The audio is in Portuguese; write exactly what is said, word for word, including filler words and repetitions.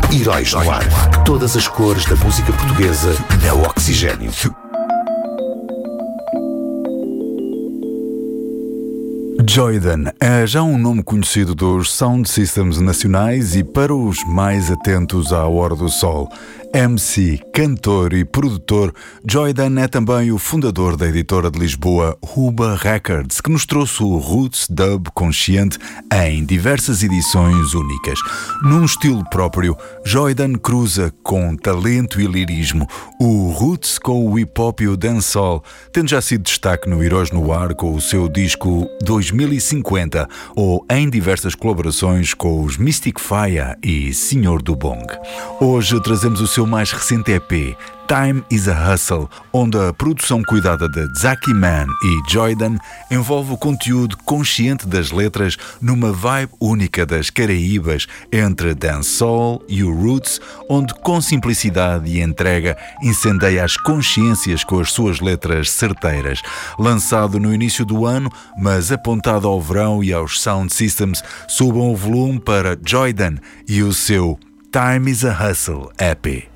Heróis no Ar. Todas as cores da música portuguesa na Oxigênio. Joydan é já um nome conhecido dos sound systems nacionais e, para os mais atentos à Hora do Sol, M C, cantor e produtor, Joydan é também o fundador da editora de Lisboa Huba Records, que nos trouxe o Roots Dub consciente em diversas edições únicas. Num estilo próprio, Joydan cruza com talento e lirismo o Roots com o hip-hop e o dancehall, tendo já sido destaque no Heróis no Ar com o seu disco dois mil e cinquenta ou em diversas colaborações com os Mystic Fire e Senhor do Bong. Hoje trazemos o seu mais recente E P, Time is a Hustle, onde a produção cuidada de Zaki Man e Joydan envolve o conteúdo consciente das letras numa vibe única das Caraíbas, entre dancehall e o roots, onde com simplicidade e entrega incendeia as consciências com as suas letras certeiras. Lançado no início do ano, mas apontado ao verão e aos sound systems, subam o volume para Joydan e o seu Time is a Hustle E P.